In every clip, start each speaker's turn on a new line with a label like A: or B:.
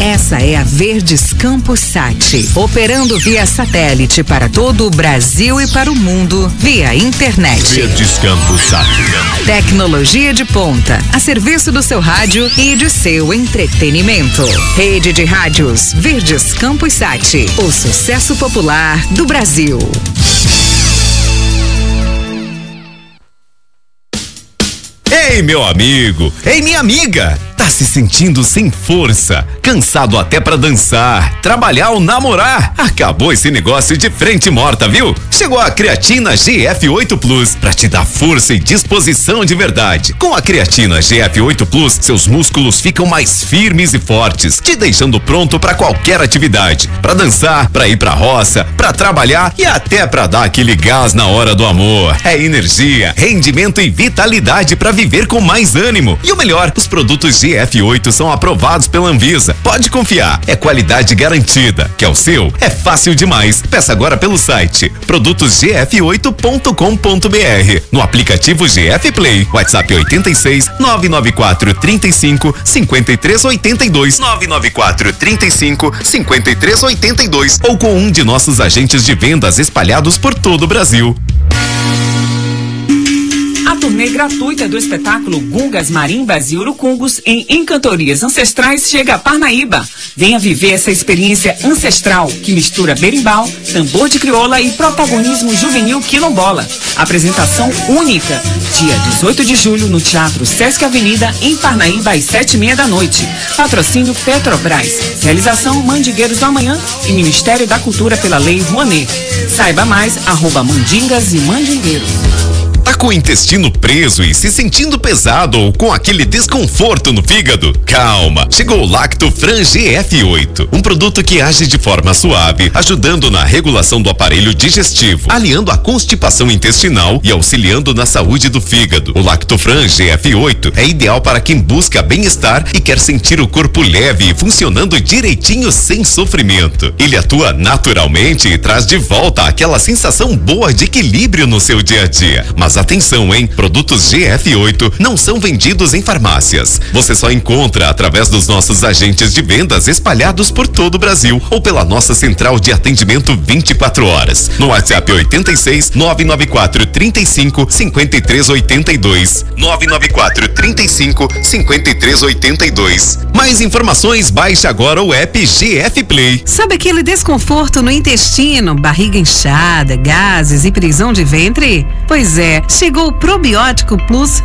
A: Essa é a Verdes Campos Sat, operando via satélite para todo o Brasil e para o mundo via internet.
B: Verdes Campos Sat.
A: Tecnologia de ponta, a serviço do seu rádio e de seu entretenimento. Rede de rádios Verdes Campos Sat, o sucesso popular do Brasil.
B: Ei, meu amigo! Ei, minha amiga! Tá se sentindo sem força, cansado até pra dançar, trabalhar ou namorar? Acabou esse negócio de frente morta, viu? Chegou a creatina GF8 Plus pra te dar força e disposição de verdade. Com a creatina GF8 Plus, seus músculos ficam mais firmes e fortes, te deixando pronto pra qualquer atividade. Pra dançar, pra ir pra roça, pra trabalhar e até pra dar aquele gás na hora do amor. É energia, rendimento e vitalidade pra viver com mais ânimo. E o melhor, os produtos GF8 são aprovados pela Anvisa. Pode confiar, é qualidade garantida. Quer o seu? É fácil demais. Peça agora pelo site produtosgf8.com.br, no aplicativo GF Play, WhatsApp 86 994 35 53 82 994 35 53 82 ou com um de nossos agentes de vendas espalhados por todo o Brasil.
C: A turnê gratuita do espetáculo Gungas, Marimbas e Urucungos em Encantorias Ancestrais chega a Parnaíba. Venha viver essa experiência ancestral que mistura berimbau, tambor de crioula e protagonismo juvenil quilombola. Apresentação única, dia 18 de julho no Teatro Sesc Avenida, em Parnaíba, às 7h30 da noite. Patrocínio Petrobras. Realização Mandingueiros do Amanhã e Ministério da Cultura pela Lei Rouanet. Saiba mais, @mandingas e mandingueiros.
B: Tá com o intestino preso e se sentindo pesado ou com aquele desconforto no fígado? Calma, chegou o Lactofran GF8, um produto que age de forma suave, ajudando na regulação do aparelho digestivo, aliando a constipação intestinal e auxiliando na saúde do fígado. O Lactofran GF8 é ideal para quem busca bem-estar e quer sentir o corpo leve e funcionando direitinho sem sofrimento. Ele atua naturalmente e traz de volta aquela sensação boa de equilíbrio no seu dia a dia. Mas atenção, hein? Produtos GF8 não são vendidos em farmácias. Você só encontra através dos nossos agentes de vendas espalhados por todo o Brasil ou pela nossa central de atendimento 24 horas. No WhatsApp 86 994 35 53 82. 994 35 53 82. Mais informações, baixe agora o app GF Play.
A: Sabe aquele desconforto no intestino, barriga inchada, gases e prisão de ventre? Pois é, chegou o Probiótico Plus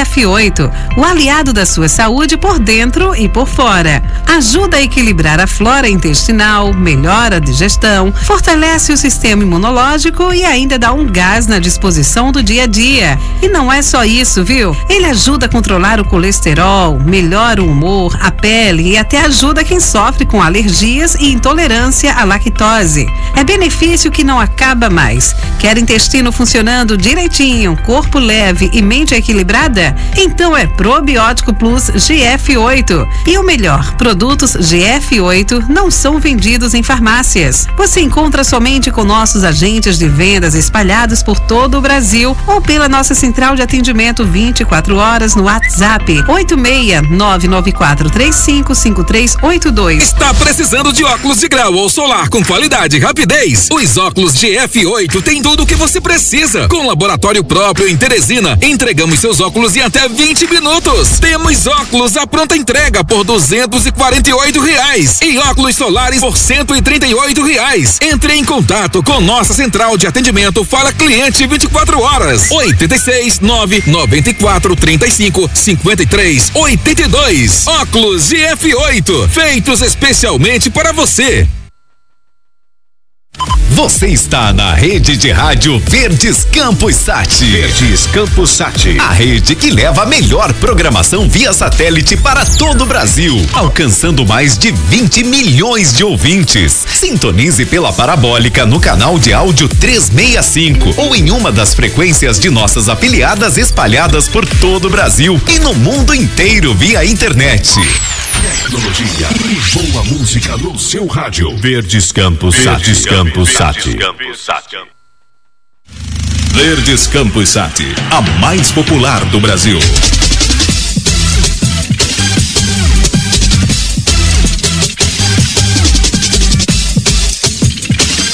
A: GF8, o aliado da sua saúde por dentro e por fora. Ajuda a equilibrar a flora intestinal, melhora a digestão, fortalece o sistema imunológico e ainda dá um gás na disposição do dia a dia. E não é só isso, viu? Ele ajuda a controlar o colesterol, melhora o humor, a pele e até ajuda quem sofre com alergias e intolerância à lactose. É benefício que não acaba mais. Quer intestino funcionando direitinho, corpo leve e mente equilibrada? Então é Probiótico Plus GF8. E o melhor, produtos GF8 não são vendidos em farmácias. Você encontra somente com nossos agentes de vendas espalhados por todo o Brasil ou pela nossa central de atendimento 24 horas no WhatsApp 86994355382.
D: Está precisando de óculos de grau ou solar com qualidade e rapidez? Os óculos GF8 têm tudo o que você precisa. Com laboratório próprio em Teresina, entregamos seus óculos em até 20 minutos. Temos óculos à pronta entrega por R$248 e óculos solares por R$138. Entre em contato com nossa central de atendimento Fala Cliente 24 horas. 86 994 35 53 82. Óculos GF8, feitos especialmente para você.
B: Você está na rede de rádio Verdes Campos Sat.
E: Verdes Campos Sat.
B: A rede que leva a melhor programação via satélite para todo o Brasil, alcançando mais de 20 milhões de ouvintes. Sintonize pela parabólica no canal de áudio 365 ou em uma das frequências de nossas afiliadas espalhadas por todo o Brasil e no mundo inteiro via internet.
E: Tecnologia e boa música no seu rádio.
B: Verdes Campos Sat.
E: Verdes Campos Sat.
B: Verdes Campos Sat, a mais popular do Brasil.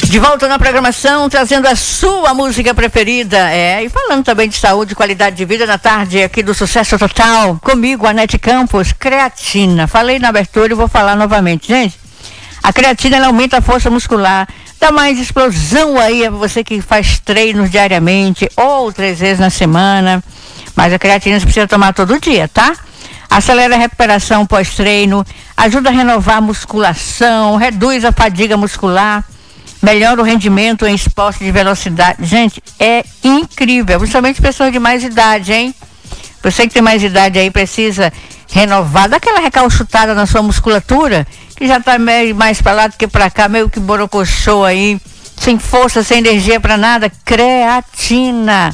F: De volta na programação, trazendo a sua música preferida. E falando também de saúde e qualidade de vida na tarde aqui do Sucesso Total. Comigo, Anete Campos, creatina. Falei na abertura e vou falar novamente. Gente, a creatina ela aumenta a força muscular, dá mais explosão aí a você que faz treinos diariamente ou 3 vezes na semana. Mas a creatina você precisa tomar todo dia, tá? Acelera a recuperação pós-treino, ajuda a renovar a musculação, reduz a fadiga muscular, melhora o rendimento em esporte de velocidade. Gente, é incrível, principalmente pessoas de mais idade, hein? Você que tem mais idade aí precisa renovar, dá aquela recalchutada na sua musculatura, que já tá meio mais pra lá do que pra cá, meio que borocochô aí, sem força, sem energia pra nada. Creatina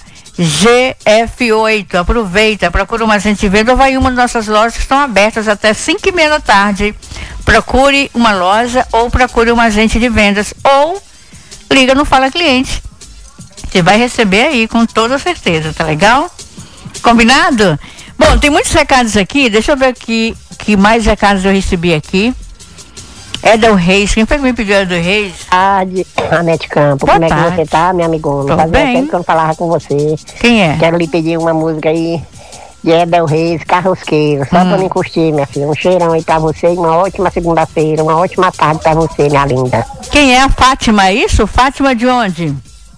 F: GF8, aproveita, procura uma agente de venda ou vai em uma de nossas lojas que estão abertas até 5:30 da tarde. Procure uma loja ou procure uma agente de vendas ou liga no Fala Cliente. Você vai receber aí com toda certeza, tá legal? Combinado? Bom, tem muitos recados aqui, deixa eu ver aqui que mais recados eu recebi aqui. Edel Reis, quem foi que me pediu Edel Reis?
G: Anete Campos, como é que você tá, minha amigona? Fazia tempo que eu não falava com você.
F: Quem é?
G: Quero lhe pedir uma música aí de Edel Reis, Carrosqueiro, só pra me curtir, minha filha. Um cheirão aí pra você, uma ótima segunda-feira, uma ótima tarde pra você, minha linda.
F: Quem é a Fátima, é isso? Fátima de onde?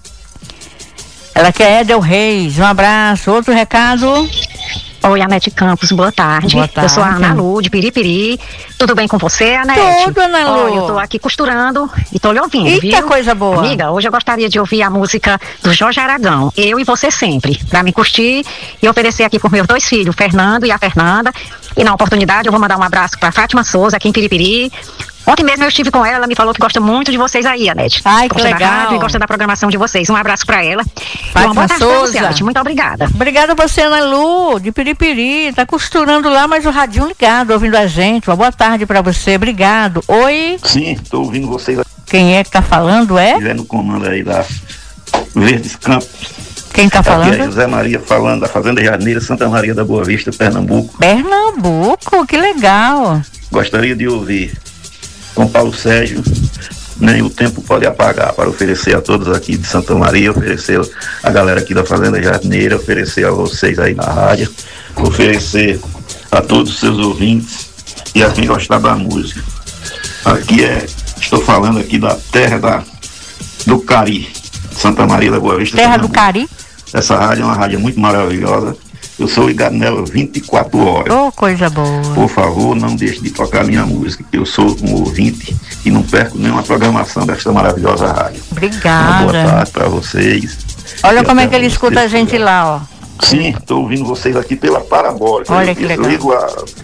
F: Ela quer Edel Reis, um abraço. Outro recado?
H: Oi, Anete Campos, boa tarde.
F: Boa tarde.
H: Eu sou a Ana Lu, de Piripiri. Tudo bem com você, Anete?
F: Tudo, Ana Lu.
H: Olha, eu tô aqui costurando e tô lhe ouvindo,
F: Eita,
H: viu?
F: coisa boa.
H: Amiga, hoje eu gostaria de ouvir a música do Jorge Aragão, Eu e Você Sempre, pra me curtir e oferecer aqui por meus 2 filhos, o Fernando e a Fernanda. E na oportunidade eu vou mandar um abraço pra Fátima Souza, aqui em Piripiri. Ontem mesmo eu estive com ela me falou que gosta muito de vocês aí, Anete.
F: Ai, que
H: gosta
F: legal.
H: da rádio e gosta da programação de vocês. Um abraço pra ela.
F: Fátima
H: e uma boa tarde pra você,
F: Souza.
H: Anete. Muito obrigada.
F: Obrigada a você, Ana Lu, de Piripiri. Tá costurando lá, mas o radinho ligado, ouvindo a gente. Uma boa tarde pra você, obrigado. Oi?
I: Sim, tô ouvindo vocês.
F: Quem é que tá falando, é?
I: Estiver no comando aí da Verdes Campos.
F: Quem tá falando?
I: Aqui é José Maria falando da Fazenda Jardineira, Santa Maria da Boa Vista, Pernambuco.
F: Pernambuco, que legal.
I: Gostaria de ouvir com Paulo Sérgio, Nem o Tempo Pode Apagar, para oferecer a todos aqui de Santa Maria, oferecer a galera aqui da Fazenda Jardineira, oferecer a vocês aí na rádio, oferecer a todos os seus ouvintes e a quem gostar da música. Aqui estou falando aqui da terra do Cari, Santa Maria da Boa Vista.
F: Terra do Cari?
I: Essa rádio é uma rádio muito maravilhosa. Eu sou ligado nela 24 horas.
F: Oh, coisa boa.
I: Por favor, não deixe de tocar minha música, que eu sou um ouvinte e não perco nenhuma programação desta maravilhosa rádio.
F: Obrigada.
I: Uma boa tarde para vocês.
F: Olha como é que ele escuta a gente lá, ó.
I: Sim, estou ouvindo vocês aqui pela parabólica.
F: Olha que legal.
I: Eu ligo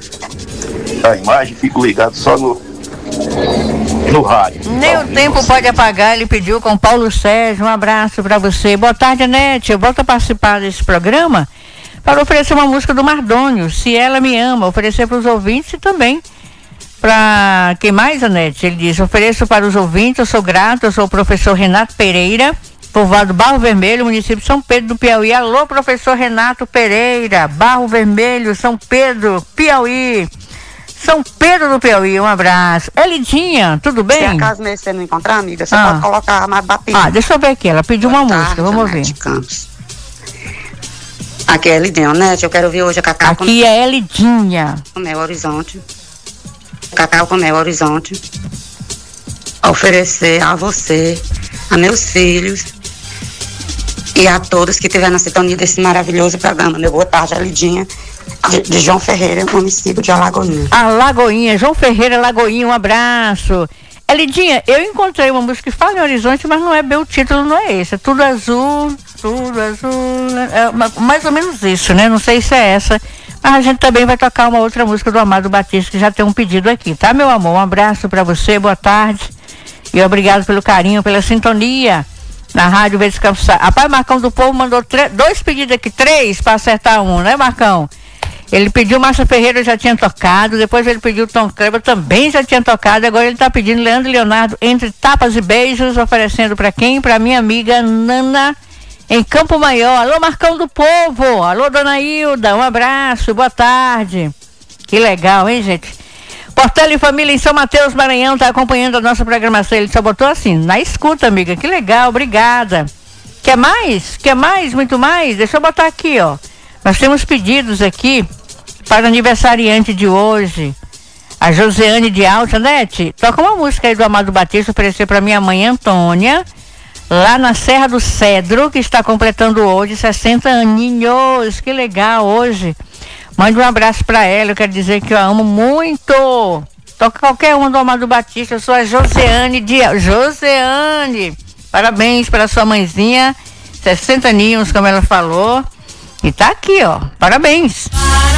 I: a imagem e fico ligado só no rádio.
F: Nem o tempo pode apagar, ele pediu com Paulo Sérgio. Um abraço para você. Boa tarde, Anete. Eu volto a participar desse programa para oferecer uma música do Mardônio, Se Ela Me Ama, oferecer para os ouvintes e também para quem mais, Anete? Ele diz, ofereço para os ouvintes, eu sou grato, eu sou o professor Renato Pereira, povoado Barro Vermelho, município de São Pedro do Piauí. Alô, professor Renato Pereira, Barro Vermelho, São Pedro, Piauí. São Pedro do Piauí, um abraço. Elidinha, tudo bem?
J: Se acaso mesmo você não encontrar, amiga, você pode colocar mais batida.
F: Deixa eu ver aqui, ela pediu uma música, vamos ouvir.
J: Campos. Aqui é Elidinha, né? Eu quero ouvir hoje a Cacau.
F: Aqui é Elidinha.
J: Com Mel Horizonte. Cacau com Mel Horizonte. Oferecer a você, a meus filhos e a todos que estiverem na sintonia desse maravilhoso programa. Meu boa tarde, Elidinha. De João Ferreira, município de Alagoinha.
F: Alagoinha, João Ferreira, Alagoinha, um abraço. Elidinha, eu encontrei uma música que fala em Horizonte, mas não é bem o título, não é esse. É Tudo Azul, é mais ou menos isso, né? Não sei se é essa, mas a gente também vai tocar uma outra música do Amado Batista, que já tem um pedido aqui, tá, meu amor? Um abraço pra você, boa tarde. E obrigado pelo carinho, pela sintonia na Rádio Verdes Campos. Rapaz, Marcão do Povo mandou 2 pedidos aqui, 3 pra acertar um, né, Marcão? Ele pediu Márcia Ferreira, eu já tinha tocado. Depois ele pediu Tom Kleber, também já tinha tocado. Agora ele está pedindo Leandro e Leonardo, Entre Tapas e Beijos, oferecendo para quem? Para minha amiga Nana, em Campo Maior. Alô, Marcão do Povo. Alô, dona Hilda, um abraço, boa tarde. Que legal, hein, gente? Portela e Família em São Mateus, Maranhão, tá acompanhando a nossa programação. Ele só botou assim, na escuta, amiga. Que legal, obrigada. Quer mais? Quer mais? Muito mais? Deixa eu botar aqui, ó. Nós temos pedidos aqui para o aniversariante de hoje. A Joseane de Alta, Nete. Toca uma música aí do Amado Batista, oferecer para minha mãe Antônia, lá na Serra do Cedro, que está completando hoje 60 aninhos. Que legal hoje. Mande um abraço para ela, eu quero dizer que eu a amo muito. Toca qualquer uma do Amado Batista, eu sou a Joseane de Alta. Joseane, parabéns para sua mãezinha, 60 aninhos, como ela falou. E tá aqui, ó, parabéns.